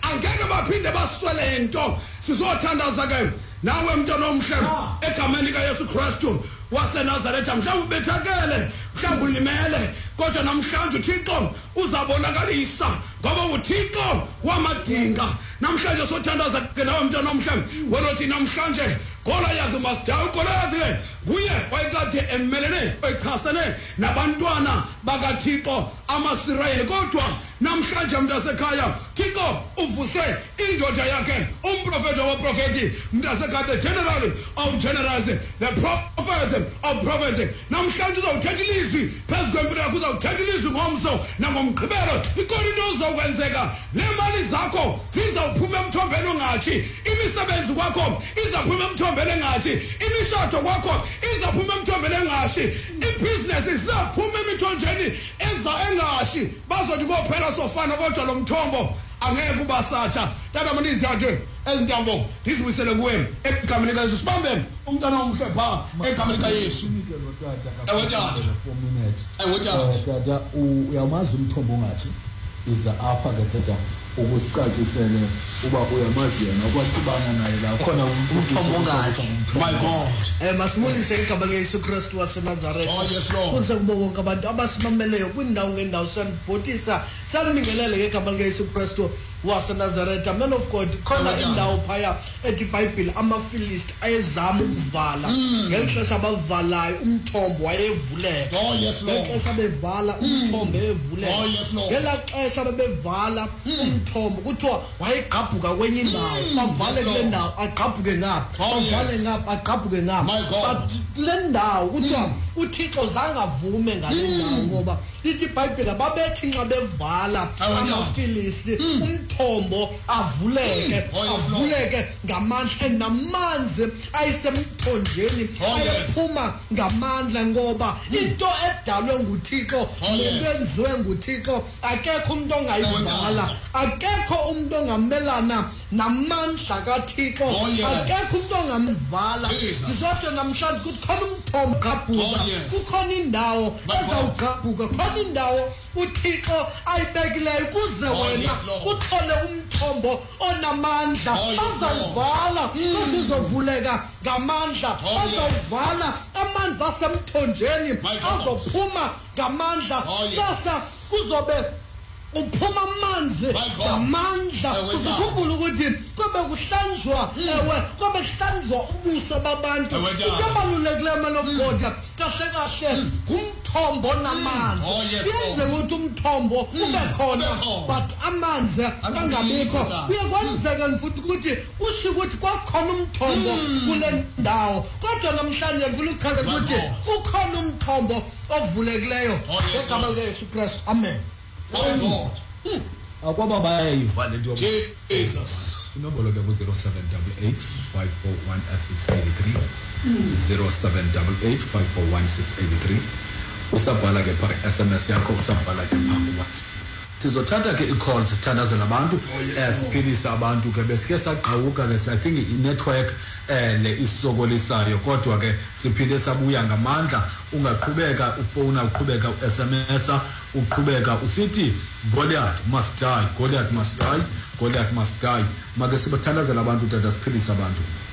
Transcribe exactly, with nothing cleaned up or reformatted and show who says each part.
Speaker 1: angeke baphinde baswele into sizothandaza ke nawe mntwana omhle egameni likaYesu Kristu waseNazaretha mhlawumbe ubethakele mhlawumbe ulimele kodwa namhlanje uThixo uzabonakalisa ngoba uThixo wamadinga namhlanje sothandaza ke nawe mntwana omhle wena uthi namhlanje gola yakhe masida ugola yakhe kuye wayekade emelene ekhasene nabantwana bakaThixo amaSirayeli kodwa namhlanje mntasekhaya Thixo uvuse indoda yakhe umprofeti wabaprofeti mntasekhaya the general of generals the prophet of prophets namhlanje uzawuthetha ilizwi phezu kwempilo yakho uzawuthetha ilizwi ngomso nangomgqibelo ikhona into uzokwenzeka nemali zakho zizawuphuma emthombeni ongathi imisebenzi kwakho izaphuma emthombeni engathi imishado kwakho izaphuma emthombeni engashi ibusiness izaphuma emithonjeni eza engashi bazothi kophela sofana kodwa lo mthombo angeke ubasatsha tata mandizithathe ezintambo ndizibuyisele kuwe egameni likaYesu sibambe umntana omhle pha egameni likaYesu ewe tata
Speaker 2: four minutes
Speaker 1: ewe tata
Speaker 2: tata uyamazi umthombo ongathi iza apha ke tata ukusicacisele uba uyamazi yena okwatibana naye la khona
Speaker 3: umthombo ongathi
Speaker 1: my God
Speaker 3: eh masimulise igama likaYesu Kristu waseNazaretha
Speaker 1: oh yes Lord
Speaker 3: kunse kubo bonke abantu abasimameleyo kwindawo ngendawo sanibhotisa sanibingelele ngegama likaYesu Kristu waseNazaretha man of God khona indawo phaya ethi iBhayibheli amaFilisti ayezama ukuvala ngelixesha abavalayo umthombo wayevuleka
Speaker 1: oh yes Lord
Speaker 3: ngelixesha bevala umthombo evuleka
Speaker 1: oh yes Lord
Speaker 3: ngelaxesha bebevala umthombo kuthiwa wayegqabhuka kwenye indawo bavale kule ndawo agqabhuke ngapha bavale ngapha agqabhuke ngapha but le ndawo kuthiwa uThixo zangavume ngale ndawo ngoba lithi iBhayibheli babethi nxa bevala amaFilisti umthombo avuleke avuleke ngamandla namanzi ayisemthonjeni ayephuma ngamandla ngoba into edalwe nguThixo nekwenziwe nguThixo akekho umuntu ongayivala akekho umuntu ongamelana namandla kaThixo akekho umuntu ongamvala sizothe namhlanje kukhona umthombo gqabhuka kukhona indawo ezawugqabhuka khona indawo uThixo ayibekileyo kuze wena uthole umthombo onamandla azawuvala kodwa uzovuleka ngamandla azawuvala amanzi asemthonjeni azophuma ngamandla sasa kuzobe uphuma amanzi ngamandla uzukhumbula ukuthi kube kuhlanjwa ewe kube kuhlanjwa ubuso babantu kuyabalulekileyo man of God kahle kahle umthombo namanzi yenze ukuthi umthombo ube khona but amanzi angabikho kuyakwenzeka futhi ukuthi kusho ukuthi kwakhona umthombo kule ndawo kodwa namhlanje ngifuna ukuchaza ukuthi ukhona umthombo ovulekileyo ngegama likaYesu Kristu amen
Speaker 1: oh Lord
Speaker 2: akwaba bayayiva le nto
Speaker 1: Jesus
Speaker 2: inombolo ke ku zero seven eight eight five four one six eight three zero seven eight eight five four one six eight three usabhala ke pha S M S yakho usabhala ke pha what sizothatha ke i-calls sithandazela abantu esiphilisa abantu ke besike saqhawuka ke I think i-network eh le isokolisayo kodwa ke siphinde sabuya ngamandla ungaqhubeka ufona uqhubeka u-S M S uqhubeka usithi Goliath must die Goliath must die Goliath must die make sibathandazela abantu tata siphilisa abantu